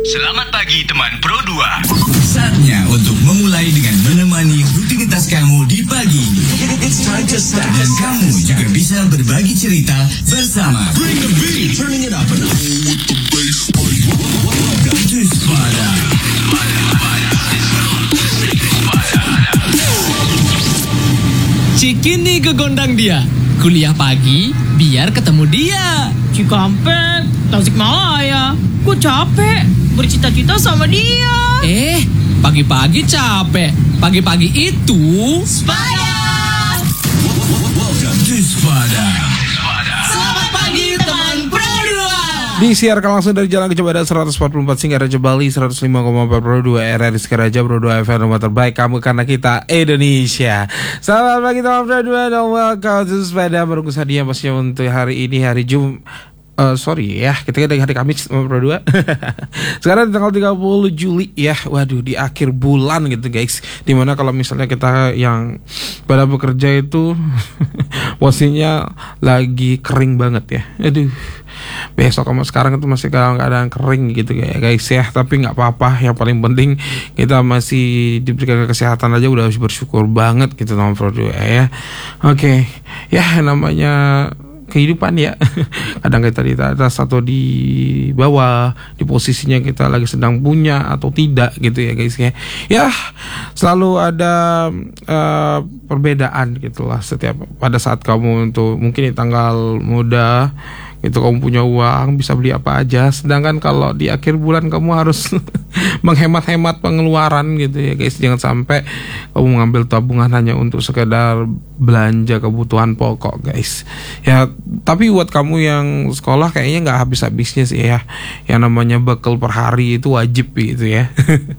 Selamat pagi teman Pro 2. Saatnya untuk memulai dengan menemani rutinitas kamu di pagi. Dan kamu juga bisa berbagi cerita bersama Bring the Beat, turning it up and with the bass. Welcome to Spada. Cikini kegondang dia, kuliah pagi biar ketemu dia. Cikampek, Tasikmalaya, gue capek bercita-cita sama dia. Pagi-pagi capek. Pagi-pagi itu Spada. Welcome to Spada. Selamat pagi teman Pro 2. Disiarkan langsung dari Jalan Kecepatan 144 Singaraja Bali, 105,4 Pro 2 RRI Singaraja, Pro 2 FM, rumah terbaik kamu karena kita Indonesia. Selamat pagi teman Pro 2 dan welcome to Spada. Berungkus hadiah pastinya untuk hari ini, hari kita dari hari Kamis Pro 2. Sekarang tanggal 30 Juli ya. Waduh, di akhir bulan gitu guys. Dimana kalau misalnya kita yang pada bekerja itu posisinya lagi kering banget ya. Aduh, besok sama sekarang itu masih keadaan kering gitu ya guys ya. Tapi gak apa-apa, yang paling penting kita masih diberikan kesehatan aja udah harus bersyukur banget gitu teman Pro 2 ya. Oke. Ya namanya kehidupan ya. Kadang kita di atas atau di bawah, di posisinya kita lagi sedang punya atau tidak gitu ya guys ya. Ya selalu ada perbedaan gitulah setiap pada saat kamu untuk mungkin di tanggal muda itu kamu punya uang bisa beli apa aja, sedangkan kalau di akhir bulan kamu harus menghemat-hemat pengeluaran gitu ya guys. Jangan sampai kamu mengambil tabungan hanya untuk sekedar belanja kebutuhan pokok guys ya. Tapi buat kamu yang sekolah kayaknya nggak habis-habisnya sih ya, yang namanya bekal per hari itu wajib gitu ya.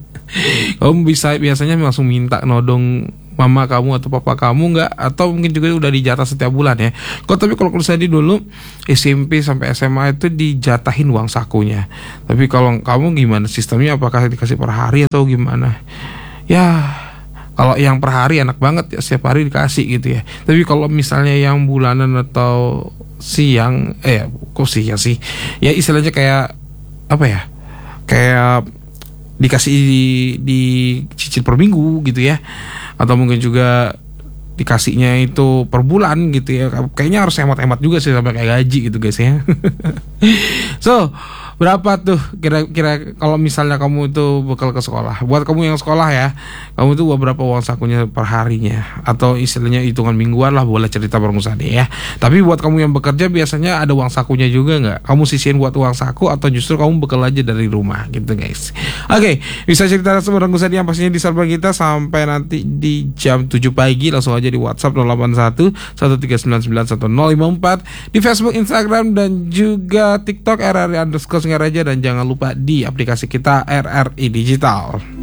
Kamu biasanya langsung minta nodong mama kamu atau papa kamu nggak, atau mungkin juga udah dijatah setiap bulan ya. Tapi kalau saya dulu SMP sampai SMA itu dijatahin uang sakunya. Tapi kalau kamu gimana sistemnya, apakah dikasih per hari atau gimana? Ya kalau yang per hari enak banget ya, setiap hari dikasih gitu ya. Tapi kalau misalnya yang bulanan atau siang, kok siang sih? Ya istilahnya kayak apa ya? Kayak dikasih di cicil per minggu gitu ya, atau mungkin juga dikasihnya itu per bulan gitu ya. Kayaknya harus hemat-hemat juga sih sampai kayak gaji gitu guys ya. So berapa tuh kira-kira kalau misalnya kamu itu bekal ke sekolah? Buat kamu yang sekolah ya, kamu tuh berapa uang sakunya per harinya, atau istilahnya hitungan mingguan lah, boleh cerita bareng Sade ya. Tapi buat kamu yang bekerja biasanya ada uang sakunya juga nggak? Kamu sisihin buat uang saku atau justru kamu bekal aja dari rumah gitu guys. Oke, bisa cerita langsung bareng Sade yang pastinya di server kita sampai nanti di jam 7 pagi. Langsung aja di WhatsApp 081 1399 1054, di Facebook, Instagram dan juga TikTok RRI_Singaraja, dan jangan lupa di aplikasi kita RRI Digital.